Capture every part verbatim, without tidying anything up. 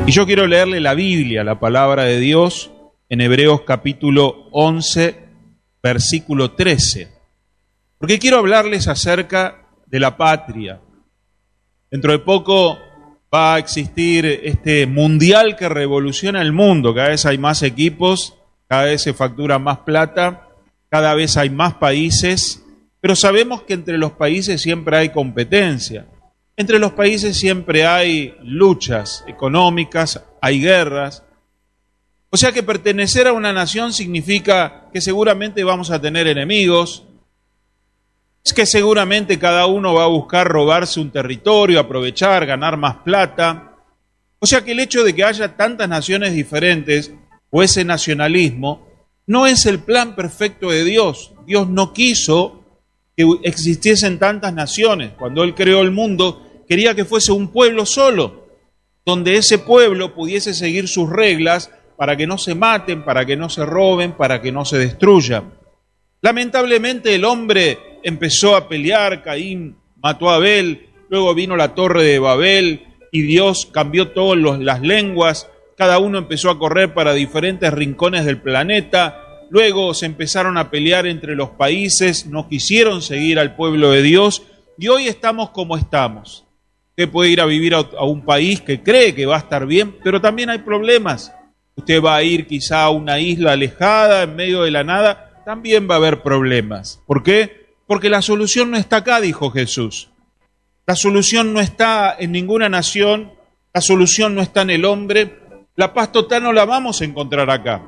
Y yo quiero leerle la Biblia, la palabra de Dios, en Hebreos capítulo once, versículo trece. Porque quiero hablarles acerca de la patria. Dentro de poco va a existir este mundial que revoluciona el mundo. Cada vez hay más equipos, cada vez se factura más plata, cada vez hay más países, pero sabemos que entre los países siempre hay competencia. Entre los países siempre hay luchas económicas, hay guerras. O sea que pertenecer a una nación significa que seguramente vamos a tener enemigos, es que seguramente cada uno va a buscar robarse un territorio, aprovechar, ganar más plata. O sea que el hecho de que haya tantas naciones diferentes o ese nacionalismo no es el plan perfecto de Dios. Dios no quiso que existiesen tantas naciones. Cuando Él creó el mundo, quería que fuese un pueblo solo, donde ese pueblo pudiese seguir sus reglas para que no se maten, para que no se roben, para que no se destruyan. Lamentablemente el hombre empezó a pelear, Caín mató a Abel, luego vino la torre de Babel y Dios cambió todas las lenguas, cada uno empezó a correr para diferentes rincones del planeta, luego se empezaron a pelear entre los países, no quisieron seguir al pueblo de Dios y hoy estamos como estamos. Usted puede ir a vivir a, a un país que cree que va a estar bien, pero también hay problemas. Usted va a ir quizá a una isla alejada, en medio de la nada, también va a haber problemas. ¿Por qué? Porque la solución no está acá, dijo Jesús. La solución no está en ninguna nación, la solución no está en el hombre, la paz total no la vamos a encontrar acá.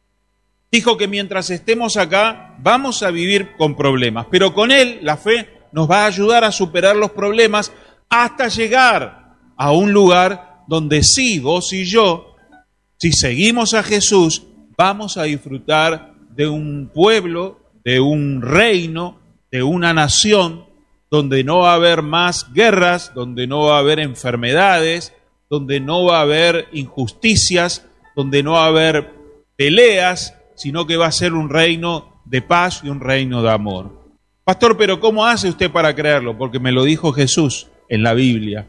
Dijo que mientras estemos acá, vamos a vivir con problemas, pero con Él, la fe, nos va a ayudar a superar los problemas hasta llegar a un lugar donde sí, vos y yo, si seguimos a Jesús, vamos a disfrutar de un pueblo, de un reino, de una nación, donde no va a haber más guerras, donde no va a haber enfermedades, donde no va a haber injusticias, donde no va a haber peleas, sino que va a ser un reino de paz y un reino de amor. Pastor, pero ¿cómo hace usted para creerlo? Porque me lo dijo Jesús en la Biblia.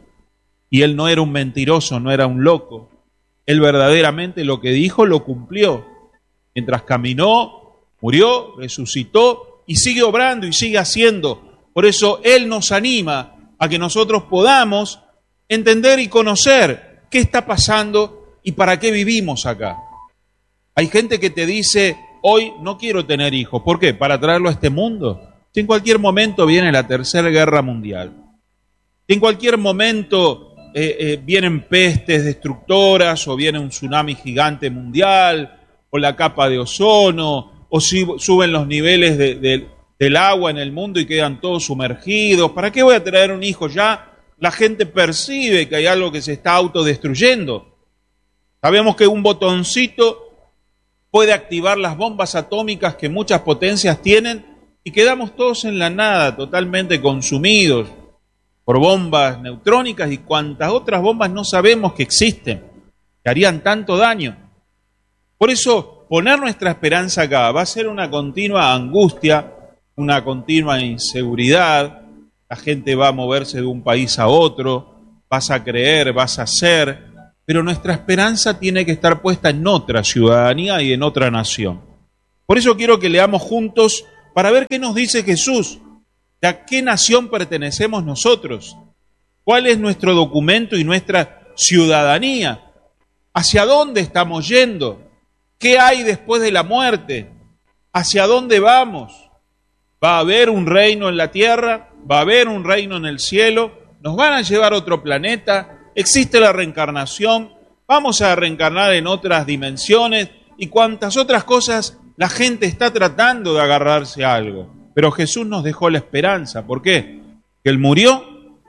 Y Él no era un mentiroso, no era un loco. Él verdaderamente lo que dijo lo cumplió. Mientras caminó, murió, resucitó y sigue obrando y sigue haciendo. Por eso Él nos anima a que nosotros podamos entender y conocer qué está pasando y para qué vivimos acá. Hay gente que te dice, hoy no quiero tener hijos. ¿Por qué? ¿Para traerlo a este mundo? Si en cualquier momento viene la tercera guerra mundial. Si en cualquier momento eh, eh, vienen pestes destructoras o viene un tsunami gigante mundial o la capa de ozono o si suben los niveles de, de, del agua en el mundo y quedan todos sumergidos. ¿Para qué voy a traer un hijo? Ya la gente percibe que hay algo que se está autodestruyendo. Sabemos que un botoncito puede activar las bombas atómicas que muchas potencias tienen y quedamos todos en la nada, totalmente consumidos por bombas neutrónicas y cuantas otras bombas no sabemos que existen, que harían tanto daño. Por eso, poner nuestra esperanza acá va a ser una continua angustia, una continua inseguridad. La gente va a moverse de un país a otro, vas a creer, vas a hacer, pero nuestra esperanza tiene que estar puesta en otra ciudadanía y en otra nación. Por eso quiero que leamos juntos para ver qué nos dice Jesús. ¿A qué nación pertenecemos nosotros? ¿Cuál es nuestro documento y nuestra ciudadanía? ¿Hacia dónde estamos yendo? ¿Qué hay después de la muerte? ¿Hacia dónde vamos? ¿Va a haber un reino en la tierra? ¿Va a haber un reino en el cielo? ¿Nos van a llevar a otro planeta? ¿Existe la reencarnación? ¿Vamos a reencarnar en otras dimensiones? Y cuantas otras cosas la gente está tratando de agarrarse a algo. Pero Jesús nos dejó la esperanza. ¿Por qué? Que Él murió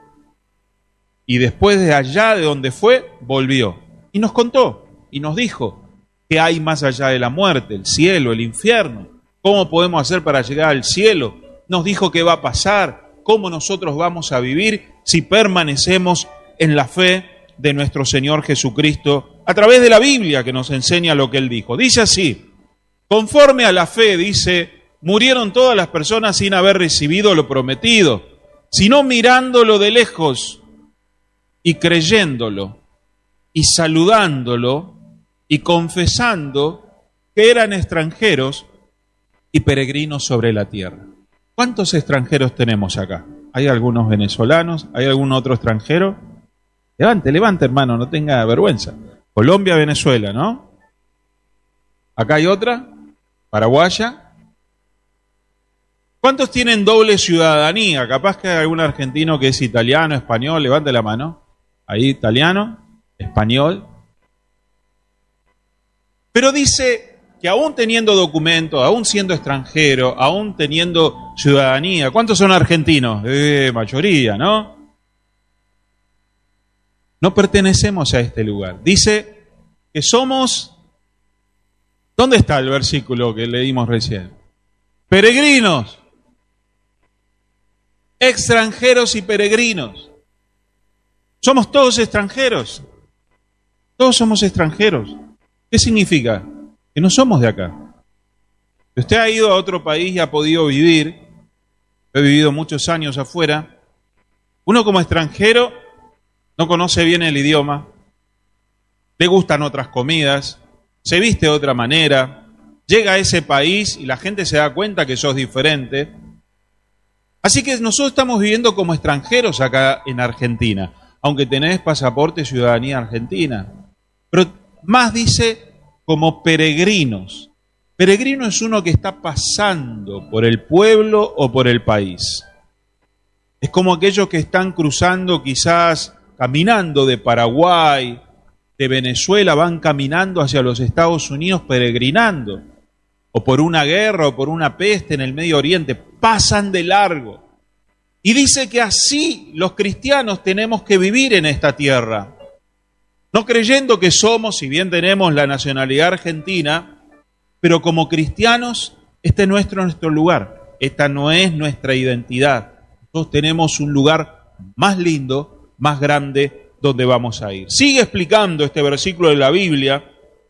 y después de allá de donde fue, volvió. Y nos contó y nos dijo que hay más allá de la muerte, el cielo, el infierno. ¿Cómo podemos hacer para llegar al cielo? Nos dijo qué va a pasar, cómo nosotros vamos a vivir si permanecemos en la fe de nuestro Señor Jesucristo a través de la Biblia que nos enseña lo que Él dijo. Dice así, conforme a la fe, dice, murieron todas las personas sin haber recibido lo prometido, sino mirándolo de lejos y creyéndolo. y saludándolo y confesando que eran extranjeros y peregrinos sobre la tierra. ¿Cuántos extranjeros tenemos acá? ¿Hay algunos venezolanos? ¿Hay algún otro extranjero? Levante, levante, hermano, no tenga vergüenza. Colombia, Venezuela, ¿no? ¿Acá hay otra? ¿Paraguaya? ¿Cuántos tienen doble ciudadanía? Capaz que hay algún argentino que es italiano, español, levante la mano. Ahí, italiano, español. Pero dice que aún teniendo documentos, aún siendo extranjero, aún teniendo ciudadanía, ¿cuántos son argentinos? Eh, mayoría, ¿no? No pertenecemos a este lugar. Dice que somos... ¿Dónde está el versículo que leímos recién? Peregrinos. Extranjeros y peregrinos. Somos todos extranjeros. Todos somos extranjeros. ¿Qué significa? Que no somos de acá. Si usted ha ido a otro país y ha podido vivir, he vivido muchos años afuera, uno como extranjero no conoce bien el idioma, le gustan otras comidas, se viste de otra manera, llega a ese país y la gente se da cuenta que sos diferente. Así que nosotros estamos viviendo como extranjeros acá en Argentina, aunque tenés pasaporte, ciudadanía argentina. Pero más dice como peregrinos. Peregrino es uno que está pasando por el pueblo o por el país. Es como aquellos que están cruzando, quizás caminando de Paraguay, de Venezuela, van caminando hacia los Estados Unidos peregrinando, o por una guerra o por una peste en el Medio Oriente, pasan de largo. Y dice que así los cristianos tenemos que vivir en esta tierra, no creyendo que somos, si bien tenemos la nacionalidad argentina, pero como cristianos, este es nuestro, nuestro lugar, esta no es nuestra identidad. Nosotros tenemos un lugar más lindo, más grande, donde vamos a ir. Sigue explicando este versículo de la Biblia,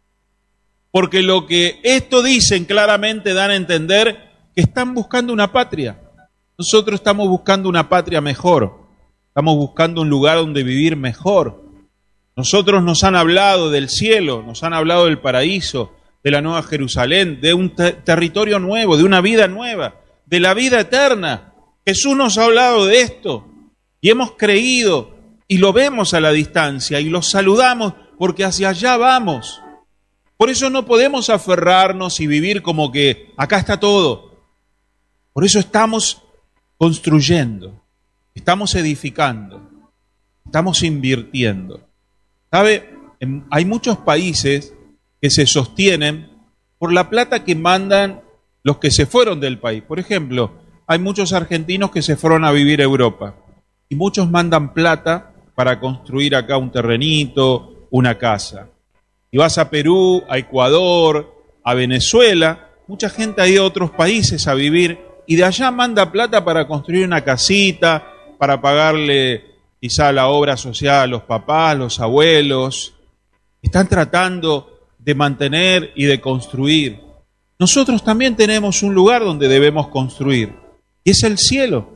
porque lo que esto dicen claramente dan a entender que están buscando una patria. Nosotros estamos buscando una patria mejor, estamos buscando un lugar donde vivir mejor. Nosotros nos han hablado del cielo, nos han hablado del paraíso, de la Nueva Jerusalén, de un te- territorio nuevo, de una vida nueva, de la vida eterna. Jesús nos ha hablado de esto y hemos creído y lo vemos a la distancia y lo saludamos porque hacia allá vamos. Por eso no podemos aferrarnos y vivir como que acá está todo. Por eso estamos construyendo, estamos edificando, estamos invirtiendo. ¿Sabe? Hay muchos países que se sostienen por la plata que mandan los que se fueron del país. Por ejemplo, hay muchos argentinos que se fueron a vivir a Europa y muchos mandan plata para construir acá un terrenito, una casa. Y vas a Perú, a Ecuador, a Venezuela, mucha gente ha ido a otros países a vivir y de allá manda plata para construir una casita, para pagarle quizá la obra social a los papás, los abuelos. Están tratando de mantener y de construir. Nosotros también tenemos un lugar donde debemos construir, y es el cielo.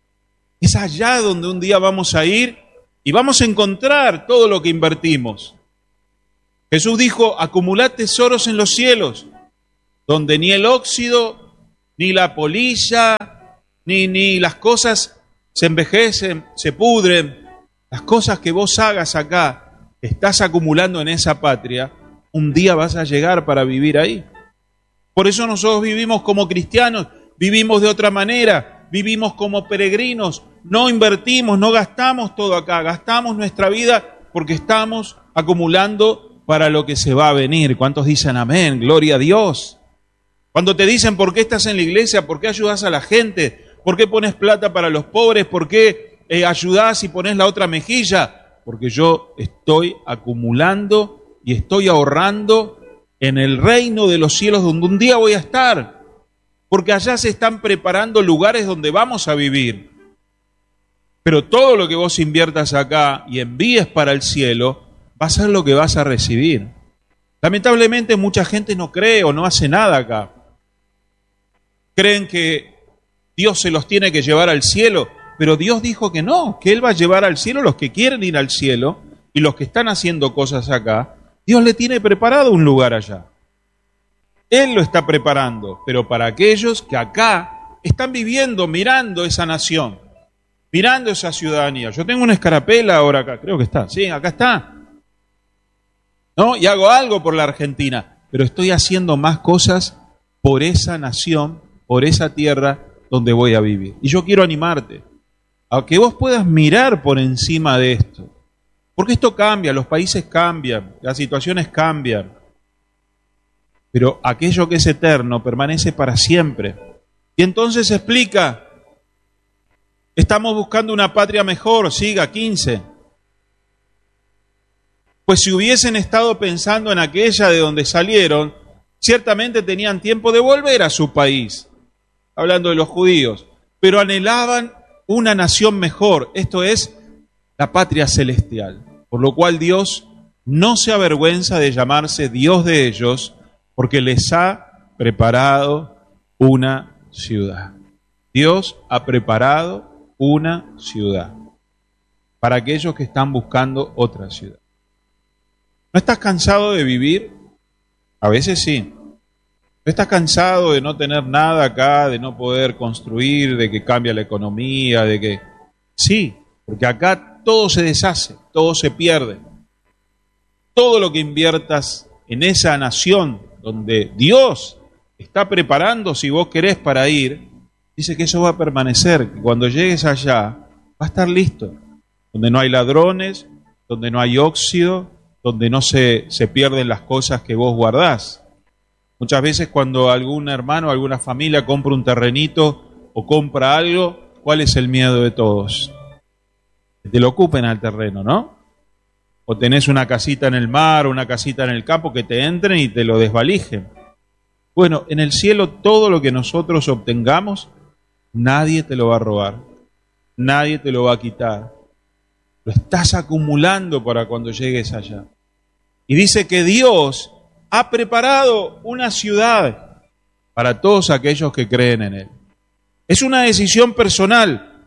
Es allá donde un día vamos a ir y vamos a encontrar todo lo que invertimos. Jesús dijo, acumulad tesoros en los cielos, donde ni el óxido, ni la polilla, ni, ni las cosas se envejecen, se pudren. Las cosas que vos hagas acá, estás acumulando en esa patria, un día vas a llegar para vivir ahí. Por eso nosotros vivimos como cristianos, vivimos de otra manera, vivimos como peregrinos, no invertimos, no gastamos todo acá, gastamos nuestra vida porque estamos acumulando para lo que se va a venir. ¿Cuántos dicen amén? Gloria a Dios. Cuando te dicen por qué estás en la iglesia, por qué ayudas a la gente, por qué pones plata para los pobres, por qué eh, ayudás y pones la otra mejilla, porque yo estoy acumulando y estoy ahorrando en el reino de los cielos donde un día voy a estar, porque allá se están preparando lugares donde vamos a vivir. Pero todo lo que vos inviertas acá y envíes para el cielo, va a ser lo que vas a recibir. Lamentablemente mucha gente no cree o no hace nada acá. Creen que Dios se los tiene que llevar al cielo, pero Dios dijo que no, que Él va a llevar al cielo los que quieren ir al cielo y los que están haciendo cosas acá, Dios le tiene preparado un lugar allá. Él lo está preparando, pero para aquellos que acá están viviendo, mirando esa nación, mirando esa ciudadanía. Yo tengo una escarapela ahora acá, creo que está, sí, acá está. ¿No? Y hago algo por la Argentina, pero estoy haciendo más cosas por esa nación, por esa tierra donde voy a vivir. Y yo quiero animarte a que vos puedas mirar por encima de esto. Porque esto cambia, los países cambian, las situaciones cambian. Pero aquello que es eterno permanece para siempre. Y entonces explica, estamos buscando una patria mejor, siga, quince. Pues si hubiesen estado pensando en aquella de donde salieron, ciertamente tenían tiempo de volver a su país, hablando de los judíos, pero anhelaban una nación mejor, esto es, la patria celestial, por lo cual Dios no se avergüenza de llamarse Dios de ellos, porque les ha preparado una ciudad. Dios ha preparado una ciudad para aquellos que están buscando otra ciudad. ¿No estás cansado de vivir? A veces sí. ¿No estás cansado de no tener nada acá, de no poder construir, de que cambia la economía, de que... Sí, porque acá todo se deshace, todo se pierde. Todo lo que inviertas en esa nación donde Dios está preparando, si vos querés, para ir, dice que eso va a permanecer, que cuando llegues allá va a estar listo, donde no hay ladrones, donde no hay óxido, donde no se, se pierden las cosas que vos guardás. Muchas veces cuando algún hermano, alguna familia compra un terrenito o compra algo, ¿cuál es el miedo de todos? Que te lo ocupen al terreno, ¿no? O tenés una casita en el mar, una casita en el campo, que te entren y te lo desvalijen. Bueno, en el cielo todo lo que nosotros obtengamos, nadie te lo va a robar, nadie te lo va a quitar. Lo estás acumulando para cuando llegues allá. Y dice que Dios ha preparado una ciudad para todos aquellos que creen en Él. Es una decisión personal.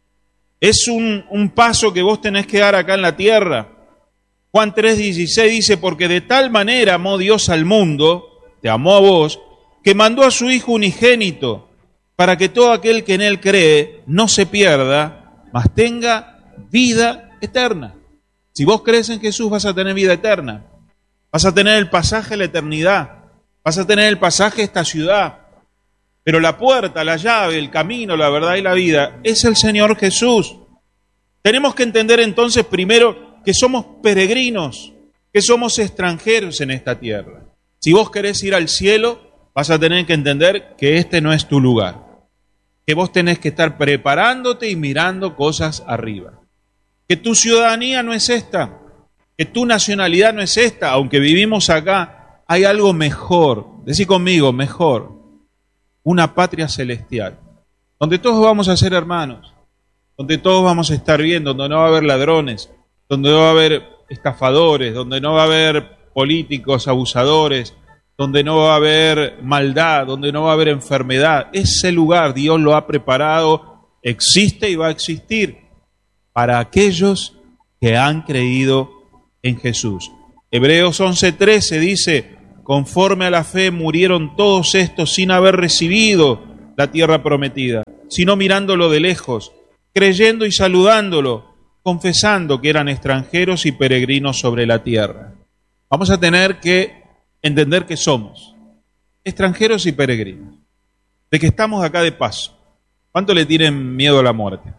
Es un, un paso que vos tenés que dar acá en la tierra. Juan tres dieciséis dice, porque de tal manera amó Dios al mundo, te amó a vos, que mandó a su Hijo unigénito, para que todo aquel que en Él cree no se pierda, mas tenga vida eterna. Si vos crees en Jesús vas a tener vida eterna, vas a tener el pasaje a la eternidad, vas a tener el pasaje a esta ciudad, pero la puerta, la llave, el camino, la verdad y la vida es el Señor Jesús. Tenemos que entender entonces primero que somos peregrinos, que somos extranjeros en esta tierra. Si vos querés ir al cielo, vas a tener que entender que este no es tu lugar, que vos tenés que estar preparándote y mirando cosas arriba. Que tu ciudadanía no es esta, que tu nacionalidad no es esta, aunque vivimos acá, hay algo mejor, decí conmigo, mejor, una patria celestial, donde todos vamos a ser hermanos, donde todos vamos a estar bien, donde no va a haber ladrones, donde no va a haber estafadores, donde no va a haber políticos abusadores, donde no va a haber maldad, donde no va a haber enfermedad. Ese lugar Dios lo ha preparado, existe y va a existir para aquellos que han creído en Jesús. Hebreos once trece dice, conforme a la fe murieron todos estos sin haber recibido la tierra prometida, sino mirándolo de lejos, creyendo y saludándolo, confesando que eran extranjeros y peregrinos sobre la tierra. Vamos a tener que entender que somos extranjeros y peregrinos, de que estamos acá de paso. ¿Cuánto le tienen miedo a la muerte?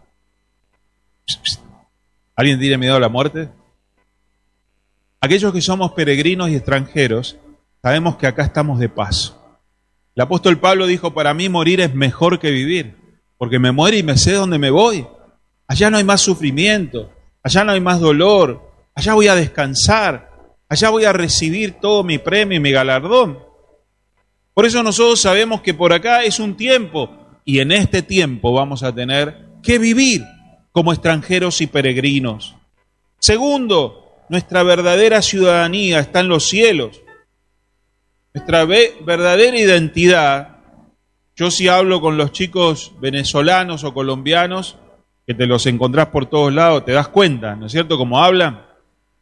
¿Alguien tiene miedo a la muerte? Aquellos que somos peregrinos y extranjeros, sabemos que acá estamos de paso. El apóstol Pablo dijo, para mí morir es mejor que vivir, porque me muero y me sé dónde me voy. Allá no hay más sufrimiento, allá no hay más dolor, allá voy a descansar, allá voy a recibir todo mi premio y mi galardón. Por eso nosotros sabemos que por acá es un tiempo, y en este tiempo vamos a tener que vivir como extranjeros y peregrinos. Segundo, nuestra verdadera ciudadanía está en los cielos. Nuestra ve- verdadera identidad, yo si hablo con los chicos venezolanos o colombianos, que te los encontrás por todos lados, te das cuenta, ¿no es cierto?, cómo hablan.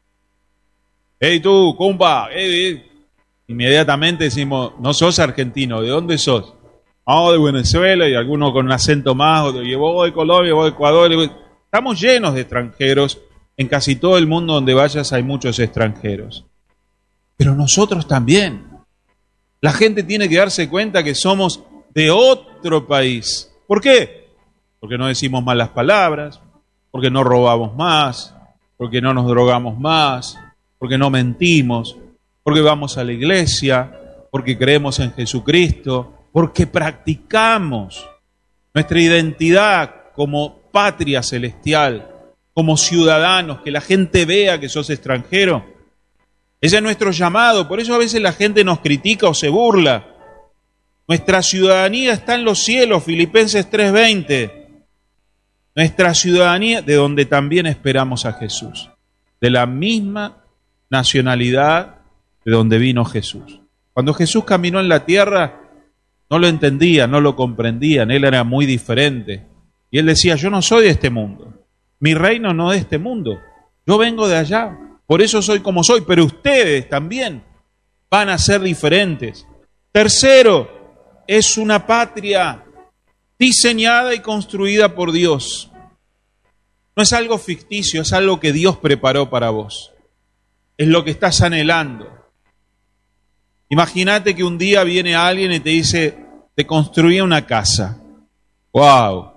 hey tú, compa, hey, hey. Inmediatamente decimos, no sos argentino, ¿de dónde sos? Ah, de Venezuela, y algunos con un acento más, o de, vos de Colombia, vos de Ecuador. Estamos llenos de extranjeros, en casi todo el mundo donde vayas hay muchos extranjeros. Pero nosotros también. La gente tiene que darse cuenta que somos de otro país. ¿Por qué? Porque no decimos malas palabras, porque no robamos más, porque no nos drogamos más, porque no mentimos, porque vamos a la iglesia, porque creemos en Jesucristo, porque practicamos nuestra identidad como patria celestial, como ciudadanos, que la gente vea que sos extranjero. Ese es nuestro llamado, por eso a veces la gente nos critica o se burla. Nuestra ciudadanía está en los cielos, Filipenses tres veinte. Nuestra ciudadanía, de donde también esperamos a Jesús, de la misma nacionalidad de donde vino Jesús. Cuando Jesús caminó en la tierra, no lo entendían, no lo comprendían, Él era muy diferente. Y Él decía, yo no soy de este mundo, mi reino no es de este mundo, yo vengo de allá, por eso soy como soy, pero ustedes también van a ser diferentes. Tercero, es una patria diseñada y construida por Dios. No es algo ficticio, es algo que Dios preparó para vos. Es lo que estás anhelando. Imagínate que un día viene alguien y te dice, te construí una casa. ¡Wow!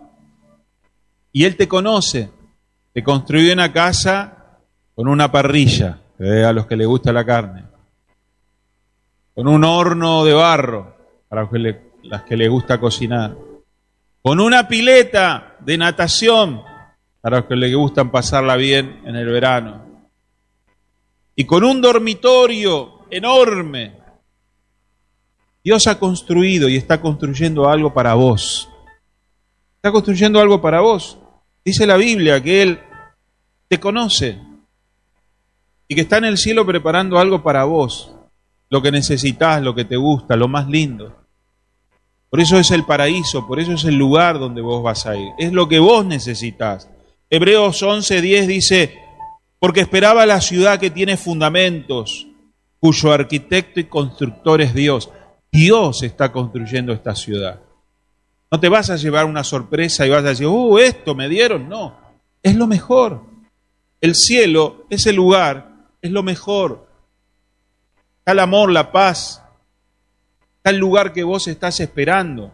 Y él te conoce. Te construyó una casa con una parrilla, eh, a los que les gusta la carne. Con un horno de barro, para los que le, las que les gusta cocinar. Con una pileta de natación, para los que les gustan pasarla bien en el verano. Y con un dormitorio enorme. Dios ha construido y está construyendo algo para vos. Está construyendo algo para vos. Dice la Biblia que Él te conoce y que está en el cielo preparando algo para vos. Lo que necesitas, lo que te gusta, lo más lindo. Por eso es el paraíso, por eso es el lugar donde vos vas a ir. Es lo que vos necesitas. Hebreos once diez dice, porque esperaba la ciudad que tiene fundamentos, cuyo arquitecto y constructor es Dios. Dios está construyendo esta ciudad. No te vas a llevar una sorpresa y vas a decir, ¡uh, esto me dieron! No, es lo mejor. El cielo, ese lugar, es lo mejor. Está el amor, la paz. Está el lugar que vos estás esperando.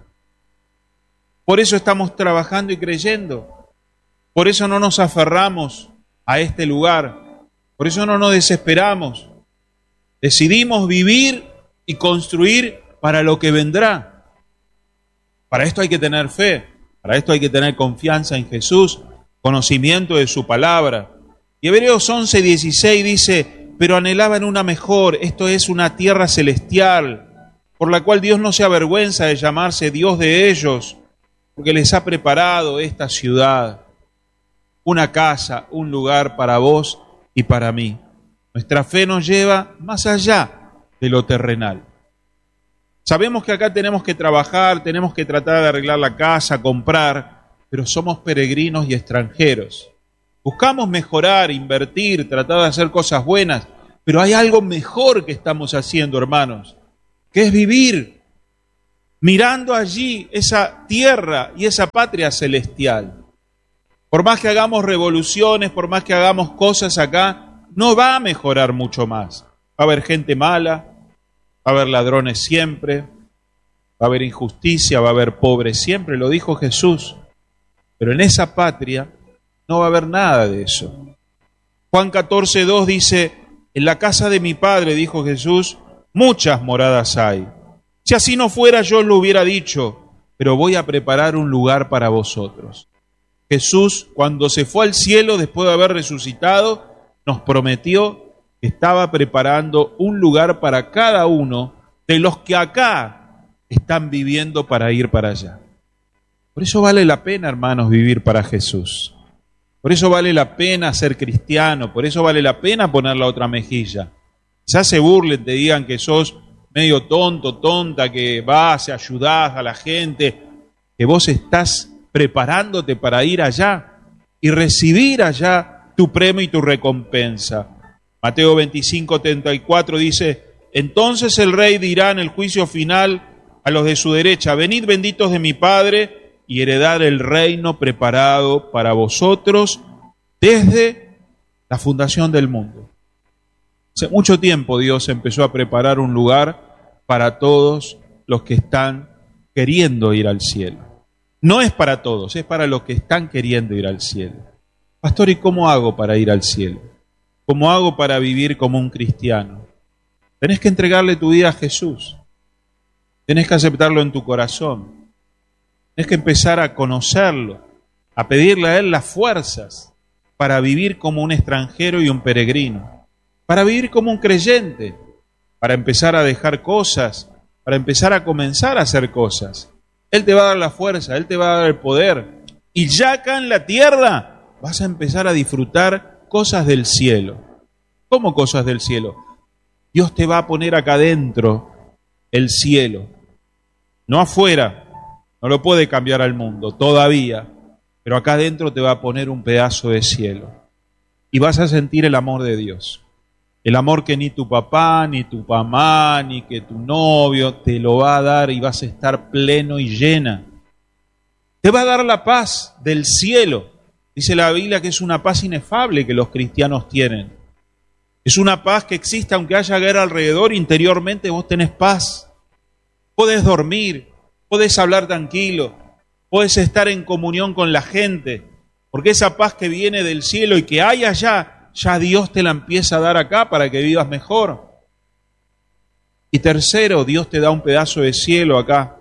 Por eso estamos trabajando y creyendo. Por eso no nos aferramos a este lugar. Por eso no nos desesperamos. Decidimos vivir y construir para lo que vendrá. Para esto hay que tener fe, para esto hay que tener confianza en Jesús, conocimiento de su palabra. Y Hebreos once dieciséis dice, pero anhelaban una mejor, esto es una tierra celestial, por la cual Dios no se avergüenza de llamarse Dios de ellos, porque les ha preparado esta ciudad, una casa, un lugar para vos y para mí. Nuestra fe nos lleva más allá de lo terrenal. Sabemos que acá tenemos que trabajar, tenemos que tratar de arreglar la casa, comprar, pero somos peregrinos y extranjeros. Buscamos mejorar, invertir, tratar de hacer cosas buenas, pero hay algo mejor que estamos haciendo, hermanos, que es vivir mirando allí esa tierra y esa patria celestial. Por más que hagamos revoluciones, por más que hagamos cosas acá, no va a mejorar mucho más. Va a haber gente mala, va a haber ladrones siempre, va a haber injusticia, va a haber pobres siempre, lo dijo Jesús. Pero en esa patria no va a haber nada de eso. Juan catorce dos dice, en la casa de mi Padre, dijo Jesús, muchas moradas hay. Si así no fuera, yo os lo hubiera dicho, pero voy a preparar un lugar para vosotros. Jesús, cuando se fue al cielo después de haber resucitado, nos prometió que estaba preparando un lugar para cada uno de los que acá están viviendo para ir para allá. Por eso vale la pena, hermanos, vivir para Jesús. Por eso vale la pena ser cristiano, por eso vale la pena poner la otra mejilla. Ya se burlen, te digan que sos medio tonto, tonta, que vas y ayudás a la gente, que vos estás preparándote para ir allá y recibir allá tu premio y tu recompensa. Mateo veinticinco, treinta y cuatro dice: entonces el rey dirá en el juicio final a los de su derecha: venid benditos de mi Padre y heredad el reino preparado para vosotros desde la fundación del mundo. Hace mucho tiempo Dios empezó a preparar un lugar para todos los que están queriendo ir al cielo. No es para todos, es para los que están queriendo ir al cielo. Pastor, ¿y cómo hago para ir al cielo? ¿Cómo hago para vivir como un cristiano? Tenés que entregarle tu vida a Jesús. Tenés que aceptarlo en tu corazón. Tenés que empezar a conocerlo, a pedirle a Él las fuerzas para vivir como un extranjero y un peregrino, para vivir como un creyente, para empezar a dejar cosas, para empezar a comenzar a hacer cosas. Él te va a dar la fuerza, Él te va a dar el poder. Y ya acá en la tierra vas a empezar a disfrutar cosas del cielo. ¿Cómo cosas del cielo? Dios te va a poner acá adentro el cielo, no afuera. No lo puede cambiar al mundo todavía, pero acá adentro te va a poner un pedazo de cielo. Y vas a sentir el amor de Dios. El amor que ni tu papá, ni tu mamá, ni que tu novio te lo va a dar, y vas a estar pleno y llena. Te va a dar la paz del cielo. Dice la Biblia que es una paz inefable que los cristianos tienen. Es una paz que existe aunque haya guerra alrededor, interiormente vos tenés paz. Podés dormir, podés hablar tranquilo, podés estar en comunión con la gente, porque esa paz que viene del cielo y que hay allá, ya Dios te la empieza a dar acá para que vivas mejor. Y tercero, Dios te da un pedazo de cielo acá,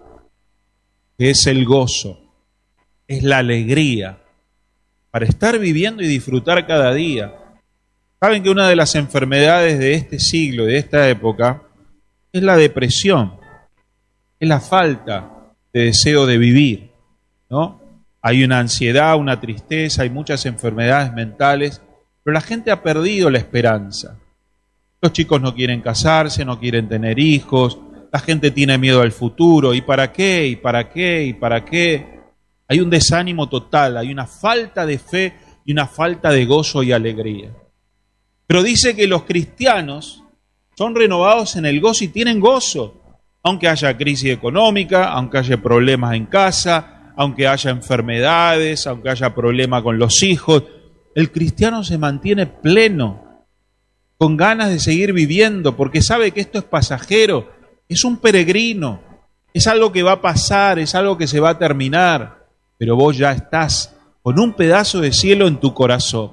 que es el gozo, es la alegría, para estar viviendo y disfrutar cada día. Saben que una de las enfermedades de este siglo, de esta época, es la depresión, es la falta de deseo de vivir, ¿no? Hay una ansiedad, una tristeza, hay muchas enfermedades mentales, pero la gente ha perdido la esperanza. Los chicos no quieren casarse, no quieren tener hijos, la gente tiene miedo al futuro. ¿Y para qué? ¿Y para qué? ¿Y para qué? Hay un desánimo total, hay una falta de fe y una falta de gozo y alegría. Pero dice que los cristianos son renovados en el gozo y tienen gozo, aunque haya crisis económica, aunque haya problemas en casa, aunque haya enfermedades, aunque haya problemas con los hijos. El cristiano se mantiene pleno, con ganas de seguir viviendo, porque sabe que esto es pasajero, es un peregrino, es algo que va a pasar, es algo que se va a terminar, pero vos ya estás con un pedazo de cielo en tu corazón.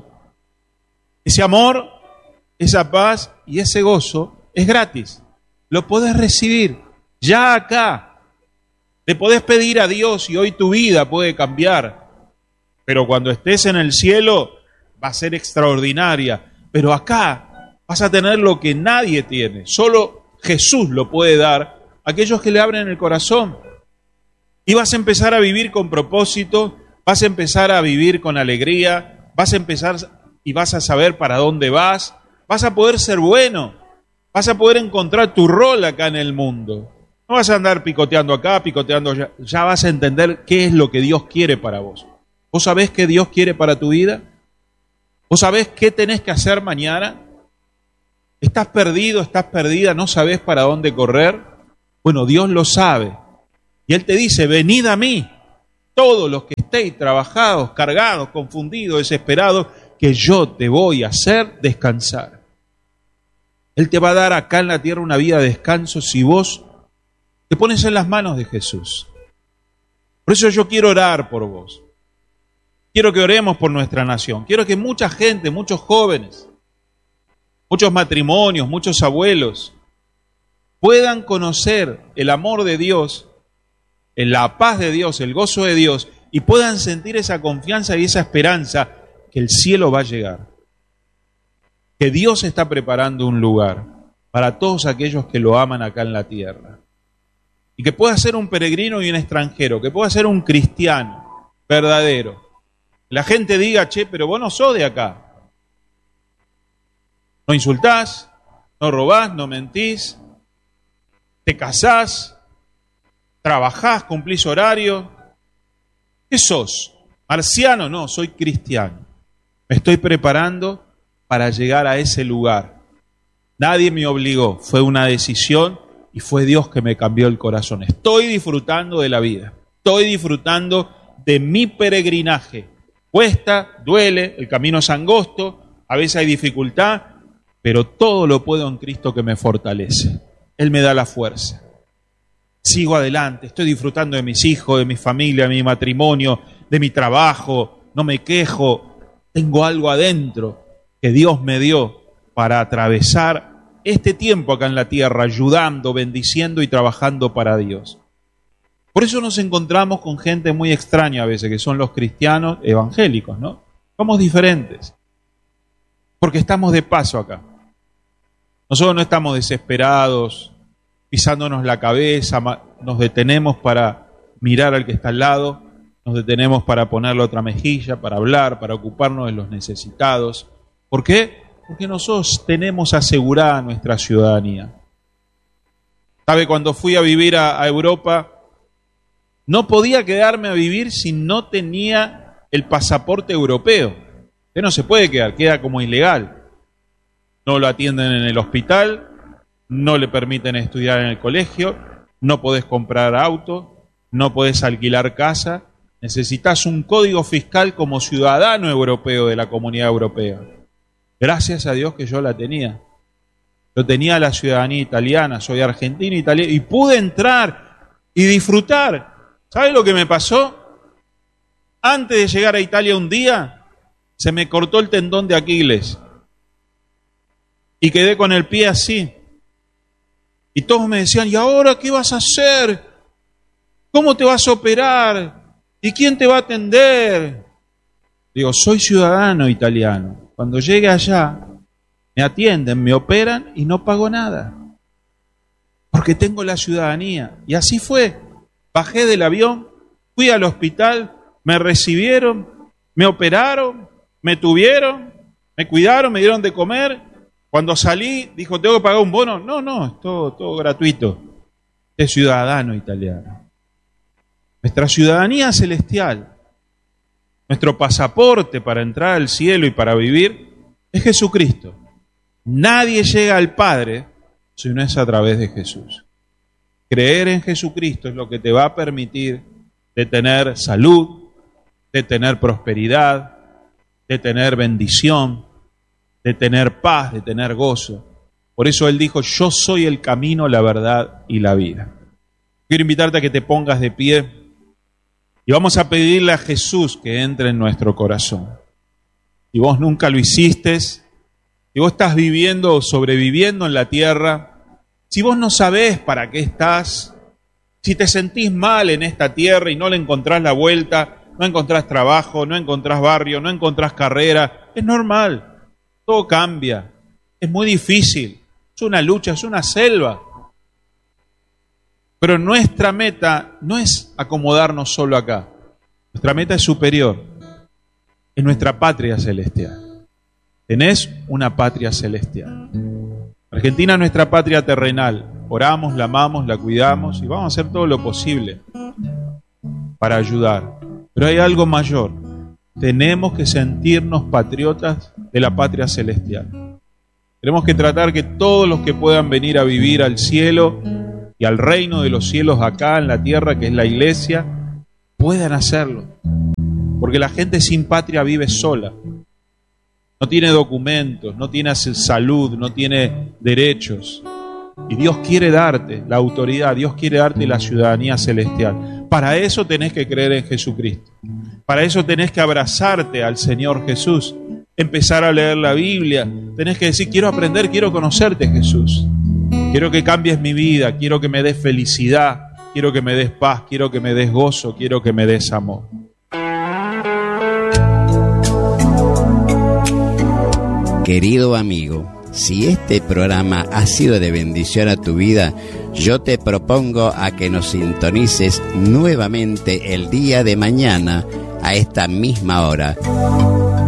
Ese amor, esa paz y ese gozo es gratis, lo podés recibir ya acá. Le podés pedir a Dios y hoy tu vida puede cambiar, pero cuando estés en el cielo va a ser extraordinaria, pero acá vas a tener lo que nadie tiene, solo Jesús lo puede dar a aquellos que le abren el corazón. Y vas a empezar a vivir con propósito, vas a empezar a vivir con alegría, vas a empezar y vas a saber para dónde vas, vas a poder ser bueno, vas a poder encontrar tu rol acá en el mundo. No vas a andar picoteando acá, picoteando allá, ya vas a entender qué es lo que Dios quiere para vos. ¿Vos sabés qué Dios quiere para tu vida? ¿Vos sabés qué tenés que hacer mañana? ¿Estás perdido, estás perdida, no sabés para dónde correr? Bueno, Dios lo sabe. Y Él te dice: venid a mí, todos los que estéis trabajados, cargados, confundidos, desesperados, que yo te voy a hacer descansar. Él te va a dar acá en la tierra una vida de descanso si vos te pones en las manos de Jesús. Por eso yo quiero orar por vos. Quiero que oremos por nuestra nación. Quiero que mucha gente, muchos jóvenes, muchos matrimonios, muchos abuelos puedan conocer el amor de Dios, la paz de Dios, el gozo de Dios, y puedan sentir esa confianza y esa esperanza que el cielo va a llegar. Que Dios está preparando un lugar para todos aquellos que lo aman acá en la tierra. Y que pueda ser un peregrino y un extranjero, que pueda ser un cristiano verdadero. La gente diga: che, pero vos no sos de acá. No insultás, no robás, no mentís, te casás, trabajás, cumplís horario. ¿Qué sos? ¿Marciano? No, soy cristiano. Me estoy preparando para llegar a ese lugar. Nadie me obligó, fue una decisión y fue Dios que me cambió el corazón. Estoy disfrutando de la vida, estoy disfrutando de mi peregrinaje. Cuesta, duele, el camino es angosto, a veces hay dificultad, pero todo lo puedo en Cristo que me fortalece. Él me da la fuerza. Sigo adelante, estoy disfrutando de mis hijos, de mi familia, de mi matrimonio, de mi trabajo, no me quejo. Tengo algo adentro que Dios me dio para atravesar este tiempo acá en la tierra, ayudando, bendiciendo y trabajando para Dios. Por eso nos encontramos con gente muy extraña a veces, que son los cristianos evangélicos, ¿no? Somos diferentes, porque estamos de paso acá. Nosotros no estamos desesperados, pisándonos la cabeza, nos detenemos para mirar al que está al lado, nos detenemos para ponerle otra mejilla, para hablar, para ocuparnos de los necesitados. ¿Por qué? Porque nosotros tenemos asegurada nuestra ciudadanía. ¿Sabe? Cuando fui a vivir a, a Europa, no podía quedarme a vivir si no tenía el pasaporte europeo. Usted no se puede quedar, queda como ilegal. No lo atienden en el hospital, no le permiten estudiar en el colegio, no podés comprar auto, no podés alquilar casa. Necesitas un código fiscal como ciudadano europeo de la Comunidad Europea. Gracias a Dios que yo la tenía. Yo tenía la ciudadanía italiana, soy argentino, italiano, y pude entrar y disfrutar. ¿Sabe lo que me pasó? Antes de llegar a Italia un día, se me cortó el tendón de Aquiles. Y quedé con el pie así. Y todos me decían, ¿y ahora qué vas a hacer? ¿Cómo te vas a operar? ¿Y quién te va a atender? Digo, soy ciudadano italiano. Cuando llegue allá, me atienden, me operan y no pago nada. Porque tengo la ciudadanía. Y así fue. Bajé del avión, fui al hospital, me recibieron, me operaron, me tuvieron, me cuidaron, me dieron de comer. Cuando salí, dijo, ¿tengo que pagar un bono? No, no, es todo, todo gratuito. Es ciudadano italiano. Nuestra ciudadanía celestial, nuestro pasaporte para entrar al cielo y para vivir, es Jesucristo. Nadie llega al Padre si no es a través de Jesús. Creer en Jesucristo es lo que te va a permitir de tener salud, de tener prosperidad, de tener bendición, de tener paz, de tener gozo. Por eso Él dijo, yo soy el camino, la verdad y la vida. Quiero invitarte a que te pongas de pie y vamos a pedirle a Jesús que entre en nuestro corazón. Si vos nunca lo hiciste, si vos estás viviendo o sobreviviendo en la tierra, si vos no sabés para qué estás, si te sentís mal en esta tierra y no le encontrás la vuelta, no encontrás trabajo, no encontrás barrio, no encontrás carrera, es normal. Todo cambia, es muy difícil, es una lucha, es una selva. Pero nuestra meta no es acomodarnos solo acá. Nuestra meta es superior, es nuestra patria celestial. Tenés una patria celestial. Argentina es nuestra patria terrenal. Oramos, la amamos, la cuidamos y vamos a hacer todo lo posible para ayudar. Pero hay algo mayor. Tenemos que sentirnos patriotas de la patria celestial. Tenemos que tratar que todos los que puedan venir a vivir al cielo y al reino de los cielos acá en la tierra, que es la iglesia, puedan hacerlo. Porque la gente sin patria vive sola. No tiene documentos, no tiene salud, no tiene derechos. Y Dios quiere darte la autoridad, Dios quiere darte la ciudadanía celestial. Para eso tenés que creer en Jesucristo. Para eso tenés que abrazarte al Señor Jesús, empezar a leer la Biblia. Tenés que decir, quiero aprender, quiero conocerte, Jesús. Quiero que cambies mi vida, quiero que me des felicidad, quiero que me des paz, quiero que me des gozo, quiero que me des amor. Querido amigo, si este programa ha sido de bendición a tu vida, yo te propongo a que nos sintonices nuevamente el día de mañana a esta misma hora.